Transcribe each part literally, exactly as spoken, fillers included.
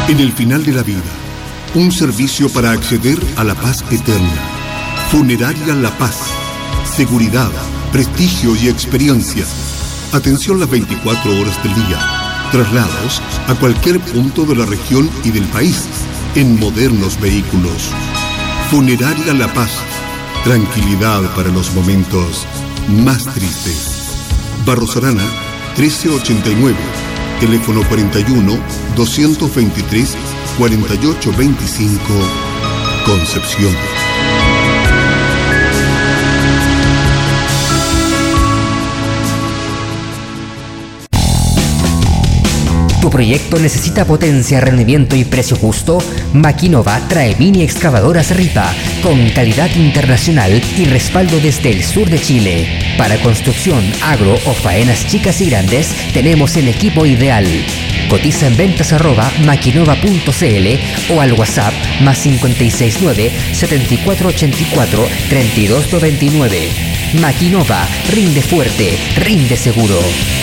En el final de la vida, un servicio para acceder a la paz eterna. Funeraria La Paz. Seguridad, prestigio y experiencia. Atención las veinticuatro horas del día. Traslados a cualquier punto de la región y del país en modernos vehículos. Funeraria La Paz. Tranquilidad para los momentos más tristes. Barros Arana, trece ochenta y nueve. Teléfono cuarenta y uno, doscientos veintitrés, cuarenta y ocho veinticinco, Concepción. ¿Tu proyecto necesita potencia, rendimiento y precio justo? Maquinova trae mini excavadoras Ripa con calidad internacional y respaldo desde el sur de Chile. Para construcción, agro o faenas chicas y grandes, tenemos el equipo ideal. Cotiza en ventas arroba maquinova punto cl o al WhatsApp más cinco seis nueve, siete cuatro ocho cuatro, tres dos nueve nueve. Maquinova, rinde fuerte, rinde seguro.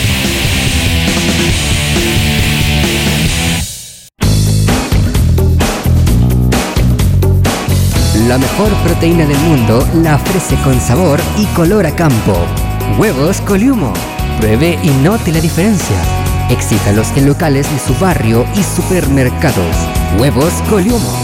La mejor proteína del mundo la ofrece con sabor y color a campo. Huevos Coliumo. Pruebe y note la diferencia. Exíjalos en locales de su barrio y supermercados. Huevos Coliumo.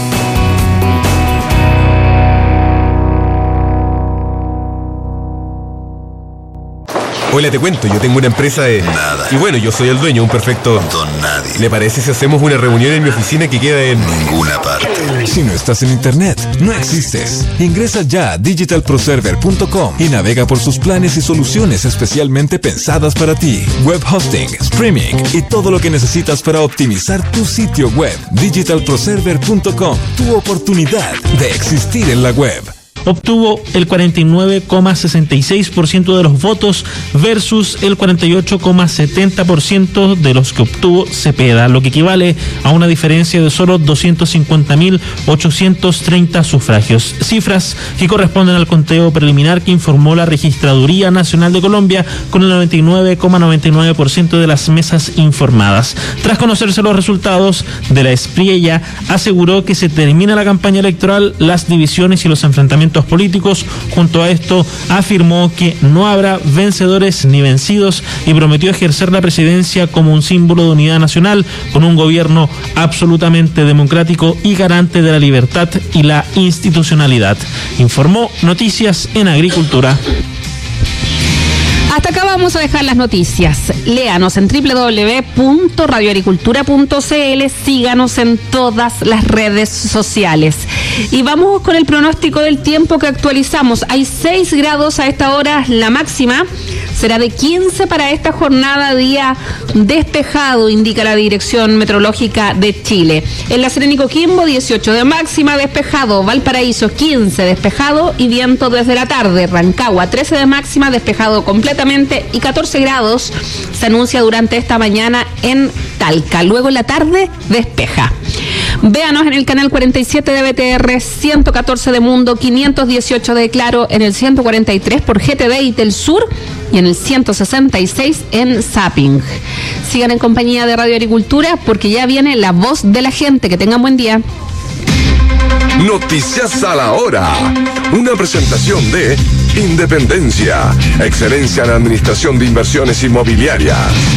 Hola, te cuento, yo tengo una empresa de... Nada. Y bueno, yo soy el dueño, un perfecto... Don nadie. ¿Le parece si hacemos una reunión en mi oficina que queda en... Ninguna parte. Si no estás en internet, no existes. Ingresa ya a digital pro server punto com y navega por sus planes y soluciones especialmente pensadas para ti. Web hosting, streaming y todo lo que necesitas para optimizar tu sitio web. digital pro server punto com, tu oportunidad de existir en la web. Obtuvo el cuarenta y nueve coma sesenta y seis por ciento de los votos versus el cuarenta y ocho coma setenta por ciento de los que obtuvo Cepeda, lo que equivale a una diferencia de solo doscientos cincuenta mil ochocientos treinta sufragios. Cifras que corresponden al conteo preliminar que informó la Registraduría Nacional de Colombia con el noventa y nueve coma noventa y nueve por ciento de las mesas informadas. Tras conocerse los resultados de la Espriella, aseguró que se termina la campaña electoral, las divisiones y los enfrentamientos políticos. Junto a esto afirmó que no habrá vencedores ni vencidos y prometió ejercer la presidencia como un símbolo de unidad nacional con un gobierno absolutamente democrático y garante de la libertad y la institucionalidad. Informó Noticias en Agricultura. Hasta acá vamos a dejar las noticias. Léanos en doble u doble u doble u punto radio agricultura punto c l, síganos en todas las redes sociales. Y vamos con el pronóstico del tiempo que actualizamos. Hay seis grados a esta hora, la máxima será de quince para esta jornada, día despejado, indica la Dirección Meteorológica de Chile. En La Serena y Coquimbo, dieciocho de máxima, despejado. Valparaíso, quince, despejado y viento desde la tarde. Rancagua, trece de máxima, despejado completamente y catorce grados se anuncia durante esta mañana en Talca. Luego en la tarde, despeja. Véanos en el canal cuarenta y siete de B T R, ciento catorce de Mundo, quinientos dieciocho de Claro, en el ciento cuarenta y tres por G T D y Telsur y en el ciento sesenta y seis en Zapping. Sigan en compañía de Radio Agricultura porque ya viene La Voz de la Gente. Que tengan buen día. Noticias a la hora. Una presentación de Independencia, excelencia en administración de inversiones inmobiliarias.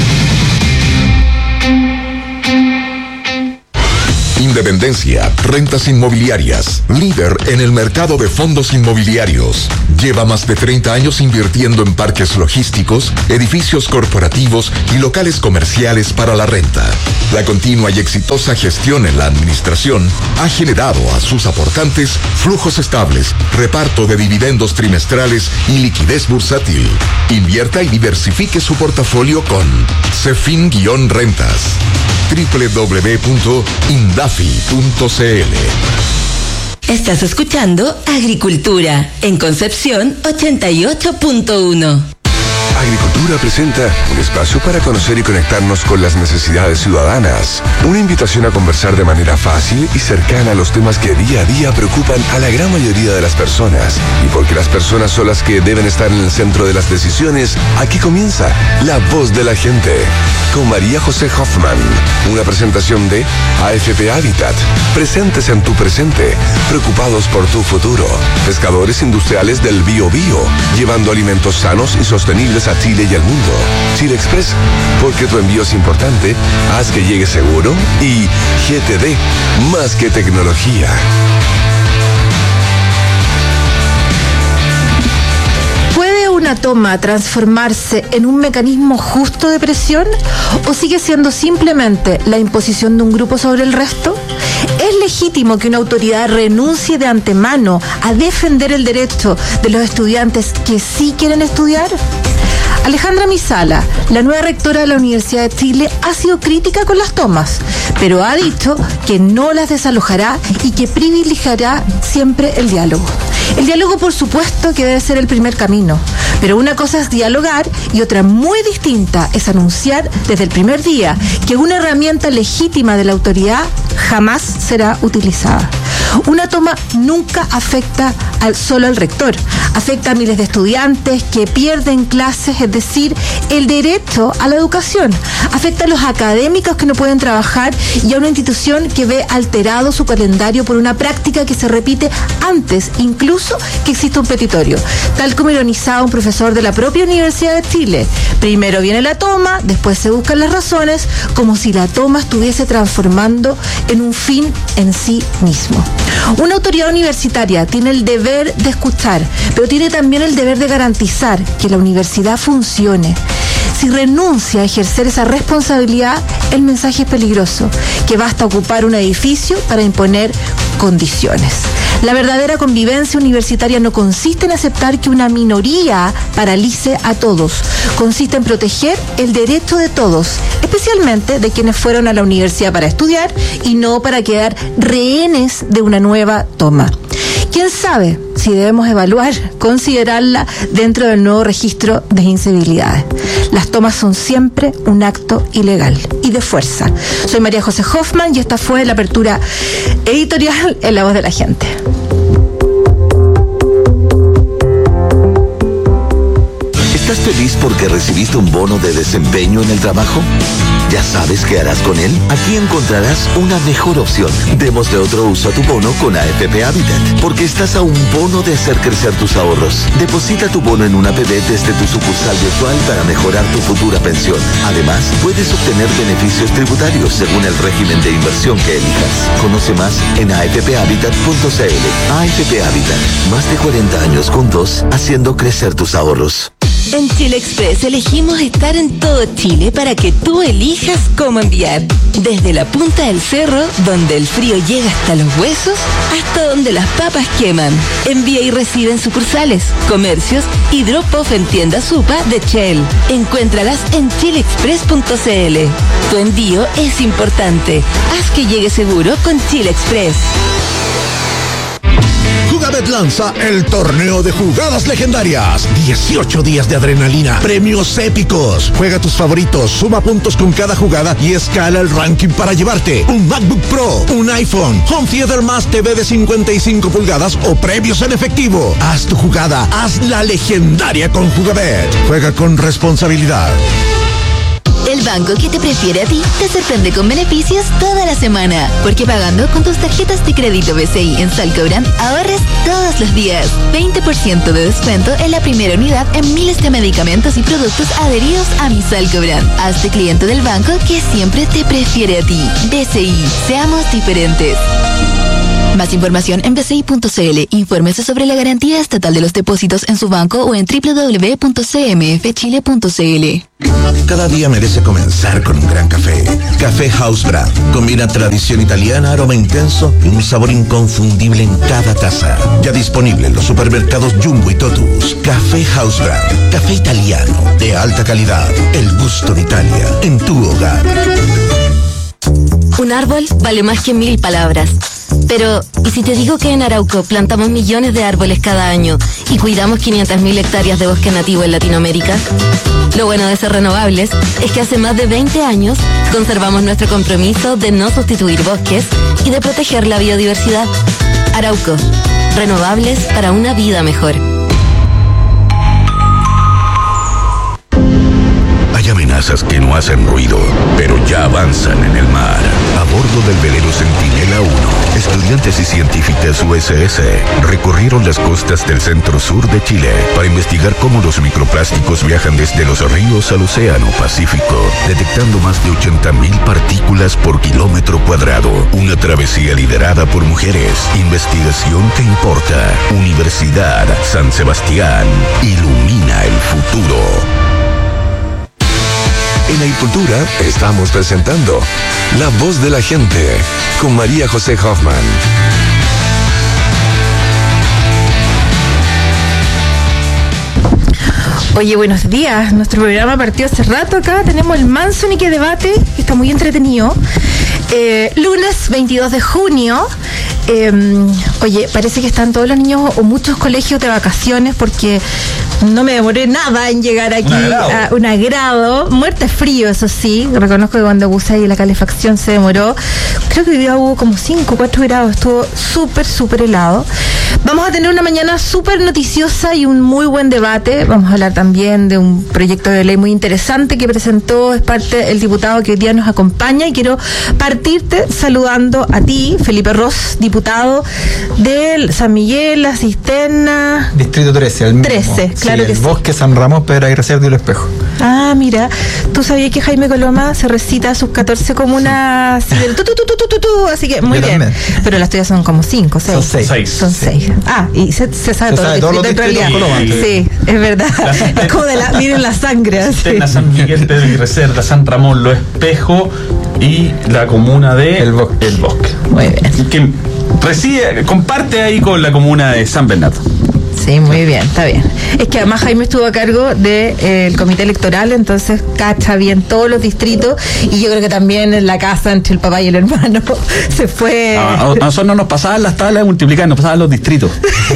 Independencia, rentas inmobiliarias, líder en el mercado de fondos inmobiliarios. Lleva más de treinta años invirtiendo en parques logísticos, edificios corporativos y locales comerciales para la renta. La continua y exitosa gestión en la administración ha generado a sus aportantes flujos estables, reparto de dividendos trimestrales y liquidez bursátil. Invierta y diversifique su portafolio con Cefin-Rentas. doble u doble u doble u punto indafi punto c l. Estás escuchando Agricultura en Concepción ochenta y ocho punto uno. Agricultura presenta un espacio para conocer y conectarnos con las necesidades ciudadanas. Una invitación a conversar de manera fácil y cercana a los temas que día a día preocupan a la gran mayoría de las personas. Y porque las personas son las que deben estar en el centro de las decisiones, aquí comienza La Voz de la Gente, con María José Hoffman. Una presentación de A F P Habitat. Presentes en tu presente, preocupados por tu futuro. Pescadores industriales del Bio Bio, llevando alimentos sanos y sostenibles a Chile y al mundo. Chile Express, porque tu envío es importante, haz que llegue seguro. Y G T D, más que tecnología. ¿Puede una toma transformarse en un mecanismo justo de presión o sigue siendo simplemente la imposición de un grupo sobre el resto? ¿Es legítimo que una autoridad renuncie de antemano a defender el derecho de los estudiantes que sí quieren estudiar? Alejandra Misala, la nueva rectora de la Universidad de Chile, ha sido crítica con las tomas, pero ha dicho que no las desalojará y que privilegiará siempre el diálogo. El diálogo, por supuesto, que debe ser el primer camino, pero una cosa es dialogar y otra muy distinta es anunciar desde el primer día que una herramienta legítima de la autoridad jamás será utilizada. Una toma nunca afecta al, solo al rector, afecta a miles de estudiantes que pierden clases, es decir, el derecho a la educación, afecta a los académicos que no pueden trabajar y a una institución que ve alterado su calendario por una práctica que se repite antes incluso que exista un petitorio, tal como ironizaba un profesor de la propia Universidad de Chile. Primero viene la toma, después se buscan las razones, como si la toma estuviese transformando en un fin en sí mismo. Una autoridad universitaria tiene el deber de escuchar, pero tiene también el deber de garantizar que la universidad funcione. Si renuncia a ejercer esa responsabilidad, el mensaje es peligroso, que basta ocupar un edificio para imponer condiciones. La verdadera convivencia universitaria no consiste en aceptar que una minoría paralice a todos, consiste en proteger el derecho de todos, especialmente de quienes fueron a la universidad para estudiar y no para quedar rehenes de una nueva toma. ¿Quién sabe si debemos evaluar, considerarla dentro del nuevo registro de incivilidades? Las tomas son siempre un acto ilegal y de fuerza. Soy María José Hoffman y esta fue la apertura editorial en La Voz de la Gente. ¿Estás feliz porque recibiste un bono de desempeño en el trabajo? ¿Ya sabes qué harás con él? Aquí encontrarás una mejor opción. Démosle otro uso a tu bono con A F P Habitat, porque estás a un bono de hacer crecer tus ahorros. Deposita tu bono en una A P B desde tu sucursal virtual para mejorar tu futura pensión. Además, puedes obtener beneficios tributarios según el régimen de inversión que elijas. Conoce más en a f p habitat punto c l. A F P Habitat, más de cuarenta años juntos, haciendo crecer tus ahorros. En Chile Express elegimos estar en todo Chile para que tú elijas cómo enviar. Desde la punta del cerro, donde el frío llega hasta los huesos, hasta donde las papas queman. Envía y recibe en sucursales, comercios y drop-off en tiendas Supa de Shell. Encuéntralas en chile express punto c l. Tu envío es importante. Haz que llegue seguro con Chile Express. Jugabet lanza el torneo de jugadas legendarias. dieciocho días de adrenalina, premios épicos. Juega tus favoritos, suma puntos con cada jugada y escala el ranking para llevarte un MacBook Pro, un iPhone, Home Theater más T V de cincuenta y cinco pulgadas o premios en efectivo. Haz tu jugada, hazla legendaria con Jugabet. Juega con responsabilidad. El banco que te prefiere a ti te sorprende con beneficios toda la semana. Porque pagando con tus tarjetas de crédito B C I en Salcobrand, ahorres todos los días. veinte por ciento de descuento en la primera unidad en miles de medicamentos y productos adheridos a mi Salcobrand. Hazte cliente del banco que siempre te prefiere a ti. B C I, seamos diferentes. Más información en b c i punto c l. Infórmese sobre la garantía estatal de los depósitos en su banco o en w w w punto c m f chile punto c l. Cada día merece comenzar con un gran café. Café House Brand. Combina tradición italiana, aroma intenso y un sabor inconfundible en cada taza. Ya disponible en los supermercados Jumbo y Totus. Café House Brand. Café italiano de alta calidad. El gusto de Italia en tu hogar. Un árbol vale más que mil palabras. Pero, ¿y si te digo que en Arauco plantamos millones de árboles cada año y cuidamos quinientas mil hectáreas de bosque nativo en Latinoamérica? Lo bueno de ser renovables es que hace más de veinte años conservamos nuestro compromiso de no sustituir bosques y de proteger la biodiversidad. Arauco, renovables para una vida mejor. Hay amenazas que no hacen ruido, pero ya avanzan en el mar. A bordo del velero Centinela uno, estudiantes y científicas U S S recorrieron las costas del centro-sur de Chile para investigar cómo los microplásticos viajan desde los ríos al océano Pacífico, detectando más de ochenta mil partículas por kilómetro cuadrado. Una travesía liderada por mujeres. Investigación que importa. Universidad San Sebastián. Ilumina el futuro. En Agricultura estamos presentando La Voz de la Gente con María José Hoffman. Oye, buenos días. Nuestro programa partió hace rato acá. Tenemos el Manso Nique Debate, que está muy entretenido. Eh, lunes veintidós de junio. Eh, oye, parece que están todos los niños o muchos colegios de vacaciones porque no me demoré nada en llegar aquí un a un agrado. Muerte frío, eso sí. Reconozco que cuando puse ahí la calefacción se demoró. Creo que hoy día hubo como cinco, cuatro grados. Estuvo súper, súper helado. Vamos a tener una mañana súper noticiosa y un muy buen debate. Vamos a hablar también de un proyecto de ley muy interesante que presentó, es parte el diputado que hoy día nos acompaña, y quiero partirte saludando a ti, Felipe Ros, diputado del San Miguel, La Cisterna. Distrito trece, el mismo. trece, claro, sí, que el sí. Bosque, San Ramón, Pedra y Reserva y El Espejo. Ah, mira, ¿tú sabías que Jaime Coloma se recita sus catorce comunas? Sí. Tu, tu, tu, tu, tu, tu, así que muy Yo bien. También. Pero las tuyas son como cinco, seis. Son seis. seis. Son sí. seis. Ah, y se, se sabe, se todo, sabe todos los distritos distritos en realidad. Sí, es verdad. Es como de la, miren la sangre. Cisterna, San Miguel, Pedra y Reserva, San Ramón, Lo Espejo y la comuna de El Bosque. El Bosque. Muy bien. Que reside, comparte ahí con la comuna de San Bernardo. Sí, muy bien, está bien. Es que además Jaime estuvo a cargo del de, eh, comité electoral, entonces cacha bien todos los distritos, y yo creo que también en la casa entre el papá y el hermano se fue... A, a nosotros no nos pasaban las tablas de multiplicar, nos pasaban los distritos.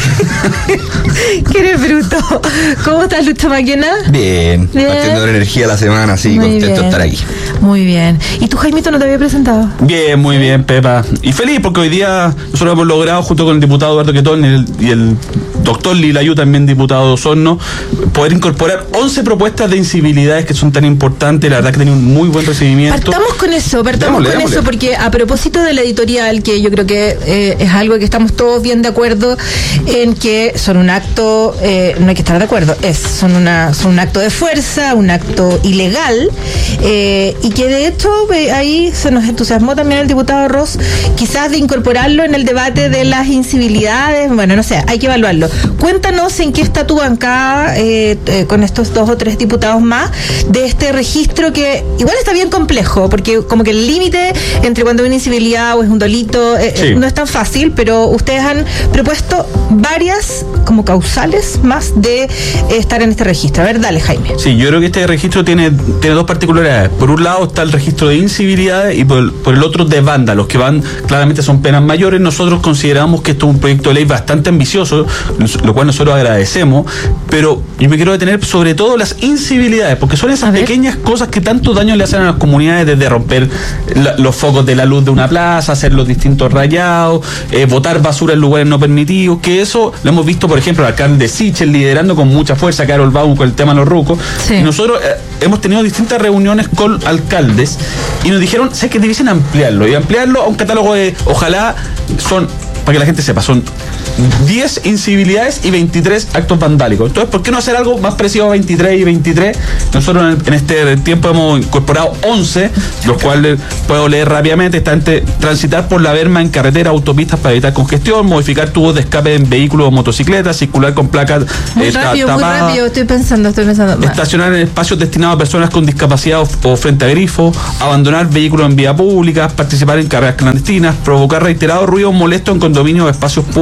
¿Qué eres bruto? ¿Cómo estás, Lucho Maquena? Bien, bien. Partiendo de la energía la semana, sí, muy contento bien. de estar aquí. Muy bien. ¿Y tú, Jaimito, no te había presentado? Bien, muy bien, Pepa. Y feliz porque hoy día nosotros hemos logrado, junto con el diputado Eduardo Quetón y el, y el doctor Lilayu, también diputado de Osorno, poder incorporar once propuestas de incivilidades que son tan importantes. La verdad que tienen un muy buen recibimiento. Partamos con eso, partamos démosle, con démosle. eso, porque a propósito de la editorial, que yo creo que eh, es algo que estamos todos bien de acuerdo en que son un acto, eh, no hay que estar de acuerdo, es son una son un acto de fuerza, un acto ilegal, eh, y que de hecho eh, ahí se nos entusiasmó también el diputado Ross, quizás de incorporarlo en el debate de las incivilidades. Bueno, no sé, hay que evaluarlo. Cuéntanos en qué está tu bancada eh, eh, con estos dos o tres diputados más de este registro, que igual está bien complejo, porque como que el límite entre cuando hay una incivilidad o es un delito eh, sí. no es tan fácil, pero ustedes han propuesto varias como causales más de eh, estar en este registro. A ver, dale, Jaime. Sí, yo creo que este registro tiene, tiene dos particularidades. Por un lado está el registro de incivilidades y por el, por el otro de vándalos, que van, claramente son penas mayores. Nosotros consideramos que esto es un proyecto de ley bastante ambicioso, lo cual nosotros agradecemos, pero yo me quiero detener sobre todo las incivilidades, porque son esas pequeñas cosas que tanto daño le hacen a las comunidades, desde romper la, los focos de la luz de una plaza, hacer los distintos rayados, eh, botar basura en lugares no permitidos, que eso lo hemos visto, por ejemplo, el alcalde Sichel liderando con mucha fuerza, Carol Baum, con el tema de los rucos. Sí. Y nosotros eh, hemos tenido distintas reuniones con alcaldes y nos dijeron, sé que debiesen ampliarlo, y ampliarlo a un catálogo de, ojalá, son, para que la gente sepa, son diez incivilidades y veintitrés actos vandálicos. Entonces, ¿por qué no hacer algo más parecido a veintitrés y veintitrés? Nosotros en, en este tiempo hemos incorporado once, los cuales puedo leer rápidamente. Está entre transitar por la berma en carretera, autopistas para evitar congestión, modificar tubos de escape en vehículos o motocicletas, circular con placas muy eh, rápido, muy rápido, estoy pensando, estoy pensando. Estacionar en espacios destinados a personas con discapacidad o, o frente a grifos, abandonar vehículos en vía pública, participar en carreras clandestinas, provocar reiterados ruidos molestos en condominios o espacios públicos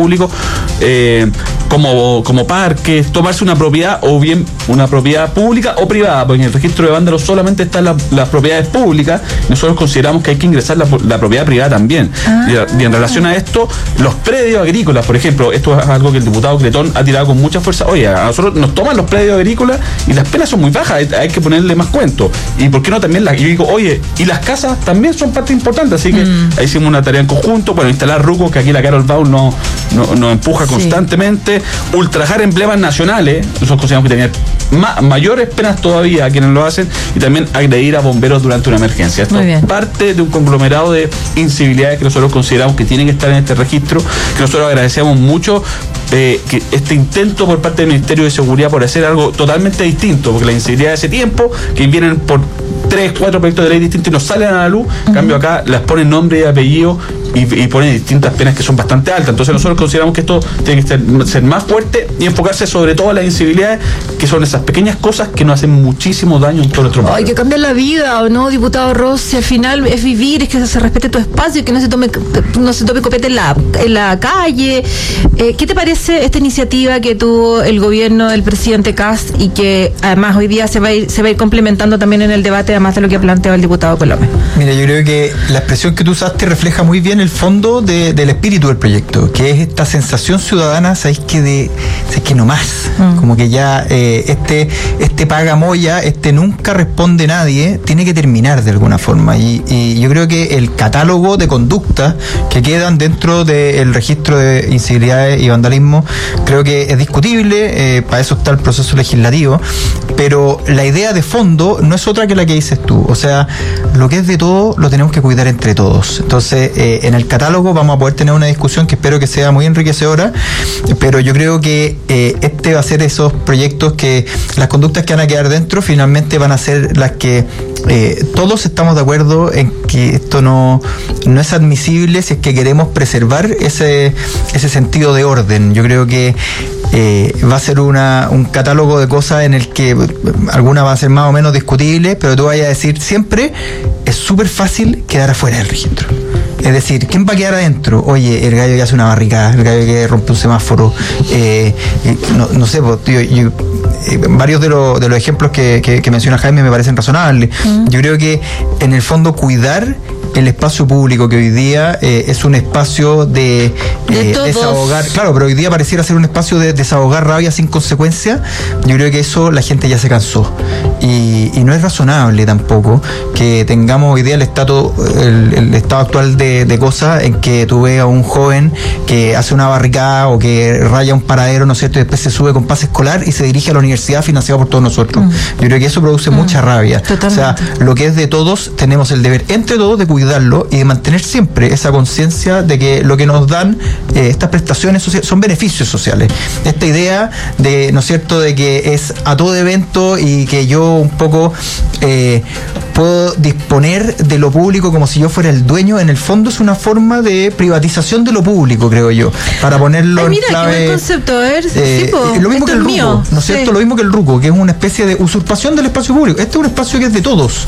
eh, como, como parques, tomarse una propiedad o bien una propiedad pública o privada, porque en el registro de vándalos solamente están la, las propiedades públicas. Nosotros consideramos que hay que ingresar la, la propiedad privada también. Ah. Y, y en relación a esto, los predios agrícolas, por ejemplo, esto es algo que el diputado Cretón ha tirado con mucha fuerza. Oye, a nosotros nos toman los predios agrícolas y las penas son muy bajas, hay, hay que ponerle más cuento. Y por qué no también las, y yo digo, oye, y las casas también son parte importante, así que mm. ahí hicimos una tarea en conjunto. Bueno, instalar rucos, que aquí la Carol Baul nos no, no empuja sí. constantemente, ultrajar emblemas nacionales, nosotros consideramos que tenían ma, mayores penas todavía a quienes lo hacen, y también agredir a bomberos durante una emergencia. Esto es parte de un conglomerado de incivilidades que nosotros consideramos que tienen que estar en este registro, que nosotros agradecemos mucho eh, que este intento por parte del Ministerio de Seguridad por hacer algo totalmente distinto, porque la incivilidad de ese tiempo, que vienen por tres, cuatro proyectos de ley distintos y nos salen a la luz, en uh-huh. cambio acá las ponen nombre y apellido y, y ponen distintas penas que son bastante altas. Entonces nosotros consideramos que esto tiene que ser, ser más fuerte y enfocarse sobre todo en las incivilidades, que son esas pequeñas cosas que nos hacen muchísimo daño en todo nuestro país. Hay que cambiar la vida, ¿o no, diputado Rossi? Al final es vivir, es que se respete tu espacio, que no se tome no se tome copete en la, en la calle. Eh, ¿Qué te parece esta iniciativa que tuvo el gobierno del presidente Kast y que además hoy día se va a ir, se va a ir complementando también en el debate, además de lo que ha planteado el diputado Colome? Mira, yo creo que la expresión que tú usaste refleja muy bien el fondo de, del espíritu del proyecto, que es esta sensación ciudadana, ¿sabéis que de, sabéis que no más? Mm. Como que ya eh, este, este paga moya, este nunca responde nadie, tiene que terminar de alguna forma. Y, y yo creo que el catálogo de conductas que quedan dentro del registro de incivilidades y vandalismo, creo que es discutible, eh, para eso está el proceso legislativo, pero la idea de fondo no es otra que la que dices tú. O sea, lo que es de todo lo tenemos que cuidar entre todos. Entonces, eh, en el catálogo vamos a poder tener una discusión que espero que sea muy enriquecedora, pero yo creo que eh, este va a ser esos proyectos que las conductas que van a quedar dentro finalmente van a ser las que eh, todos estamos de acuerdo en que esto no, no es admisible si es que queremos preservar ese, ese sentido de orden. Yo creo que Eh, va a ser una, un catálogo de cosas en el que algunas van a ser más o menos discutibles, pero tú vayas a decir siempre, es súper fácil quedar afuera del registro. Es decir, ¿quién va a quedar adentro? Oye, el gallo que hace una barricada, el gallo que rompe un semáforo, eh, no, no sé, pues, tío, yo, eh, varios de, lo, de los ejemplos que, que, que menciona Jaime me parecen razonables. Uh-huh. Yo creo que en el fondo cuidar el espacio público, que hoy día eh, es un espacio de, de eh, desahogar, claro, pero hoy día pareciera ser un espacio de desahogar rabia sin consecuencia. Yo creo que eso la gente ya se cansó y, y no es razonable tampoco que tengamos hoy día el estado el, el estado actual de, de cosas en que tú ves a un joven que hace una barricada o que raya un paradero, ¿no es cierto?, y después se sube con pase escolar y se dirige a la universidad financiada por todos nosotros. Mm. Yo creo que eso produce mm. mucha rabia. Totalmente. O sea, lo que es de todos, tenemos el deber entre todos de cuidar y de mantener siempre esa conciencia de que lo que nos dan eh, estas prestaciones sociales son beneficios sociales. Esta idea de, ¿no es cierto?, de que es a todo evento y que yo un poco eh, puedo disponer de lo público como si yo fuera el dueño, en el fondo es una forma de privatización de lo público, creo yo, para ponerlo Ay, mira, en clave. Qué buen concepto, a ver, eh, sí, po, lo mismo que el ruco, mío. ¿No es cierto? Sí. Lo mismo que el ruco, que es una especie de usurpación del espacio público. Este es un espacio que es de todos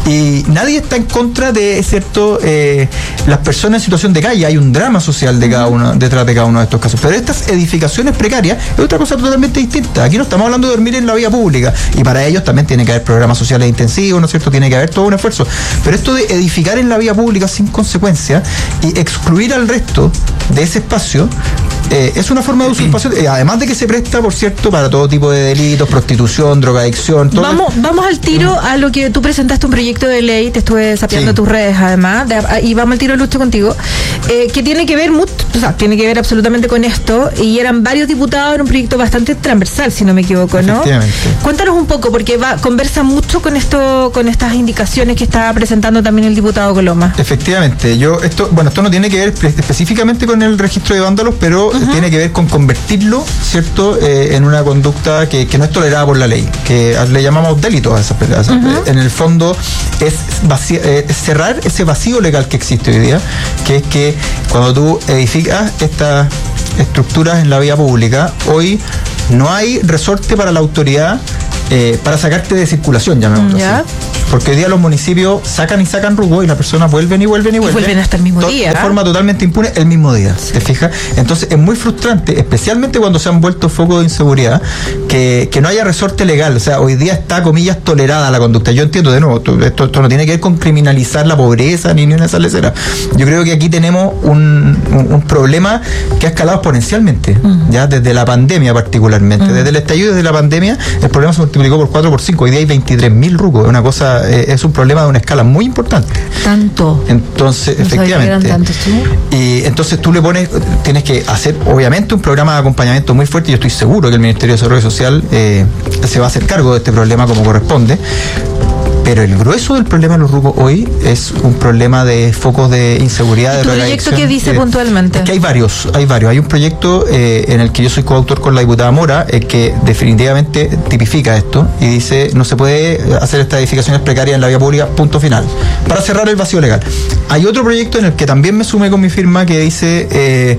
y nadie está en contra de, cierto, eh, las personas en situación de calle. Hay un drama social de cada uno, detrás de cada uno de estos casos, pero estas edificaciones precarias es otra cosa totalmente distinta. Aquí no estamos hablando de dormir en la vía pública y para ellos también tiene que haber programas sociales intensivos, ¿no es cierto? Tiene que haber todo un esfuerzo, pero esto de edificar en la vía pública sin consecuencia y excluir al resto de ese espacio eh, es una forma de usurpación, eh, además de que se presta, por cierto, para todo tipo de delitos, prostitución, drogadicción, todo. Vamos, vamos al tiro a lo que tú presentaste, un proyecto de ley, te estuve sapeando sí. tus redes además, de, y vamos al tiro, Lucho, contigo, eh, que tiene que ver mucho, o sea, tiene que ver absolutamente con esto, y eran varios diputados, era un proyecto bastante transversal, si no me equivoco, ¿no? Cuéntanos un poco, porque va, conversa mucho con esto, con estas indicaciones que está presentando también el diputado Coloma. Efectivamente, yo esto, bueno, esto no tiene que ver específicamente con el registro de vándalos, pero uh-huh. tiene que ver con convertirlo, ¿cierto?, eh, en una conducta que, que no es tolerada por la ley, que le llamamos delitos a esas personas. Uh-huh. En el fondo es, vaci- eh, es cerrar ese vacío legal que existe hoy día, que es que cuando tú edificas estas estructuras en la vía pública, hoy no hay resorte para la autoridad eh, para sacarte de circulación, llamémoslo ¿Ya? así. Porque hoy día los municipios sacan y sacan rugo y las personas vuelven y vuelven y vuelven. Y vuelven hasta el mismo to- día. De forma totalmente impune el mismo día, sí. ¿Te fijas? Entonces es muy frustrante, especialmente cuando se han vuelto focos de inseguridad, que, que no haya resorte legal. O sea, hoy día está, comillas, tolerada la conducta. Yo entiendo, de nuevo, esto, esto no tiene que ver con criminalizar la pobreza ni, ni una salecera. Yo creo que aquí tenemos un, un, un problema que ha escalado exponencialmente, uh-huh. ya desde la pandemia particularmente. Uh-huh. Desde el estallido, desde la pandemia, el problema se multiplicó por cuatro, por cinco. Hoy día hay veintitrés mil rucos. Es una cosa, eh, es un problema de una escala muy importante. Tanto. Entonces, no efectivamente. Tantos, y entonces tú le pones, tienes que hacer, obviamente, un programa de acompañamiento muy fuerte. Yo estoy seguro que el Ministerio de Desarrollo Social eh, se va a hacer cargo de este problema como corresponde. Pero el grueso del problema de los rucos hoy es un problema de focos de inseguridad. ¿Y tu de proyecto qué dice eh, puntualmente? Es que hay varios, hay varios. Hay un proyecto eh, en el que yo soy coautor con la diputada Mora, eh, que definitivamente tipifica esto y dice no se puede hacer estas edificaciones precarias en la vía pública, punto final, para cerrar el vacío legal. Hay otro proyecto en el que también me sumé con mi firma que dice... Eh,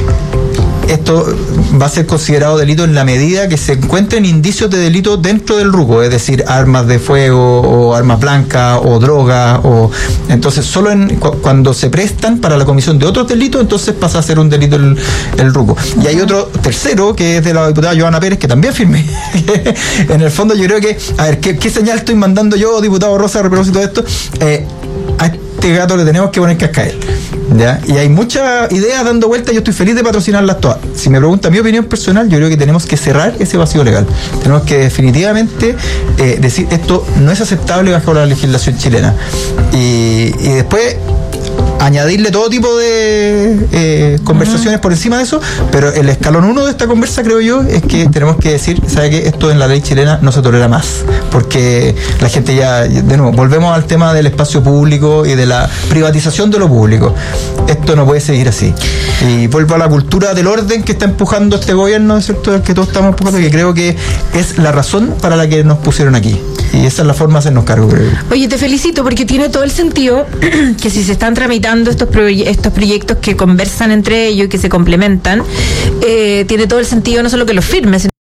esto va a ser considerado delito en la medida que se encuentren indicios de delito dentro del ruco, es decir, armas de fuego o armas blancas o drogas, o entonces solo en, cu- cuando se prestan para la comisión de otros delitos, entonces pasa a ser un delito el, el ruco. Y hay otro tercero que es de la diputada Joana Pérez, que también firmé. En el fondo yo creo que, a ver, ¿qué, qué señal estoy mandando yo, diputado Rosa, a propósito de esto? Eh, a este gato le tenemos que poner cascabel. ¿Ya? Y hay muchas ideas dando vueltas, yo estoy feliz de patrocinarlas todas. Si me pregunta mi opinión personal, yo creo que tenemos que cerrar ese vacío legal. Tenemos que definitivamente eh, decir esto no es aceptable bajo la legislación chilena. Y, y después añadirle todo tipo de eh, conversaciones uh-huh. por encima de eso, pero el escalón uno de esta conversa, creo yo, es que tenemos que decir, ¿sabe qué? Esto en la ley chilena no se tolera más, porque la gente ya, de nuevo, volvemos al tema del espacio público y de la privatización de lo público. Esto no puede seguir así. Y vuelvo a la cultura del orden que está empujando este gobierno, ¿cierto? El que todos estamos empujando, que creo que es la razón para la que nos pusieron aquí. Y esa es la forma de hacernos cargo, creo. Oye, te felicito porque tiene todo el sentido que si se están tramitando estos, proye- estos proyectos que conversan entre ellos y que se complementan, eh, tiene todo el sentido no solo que los firmes,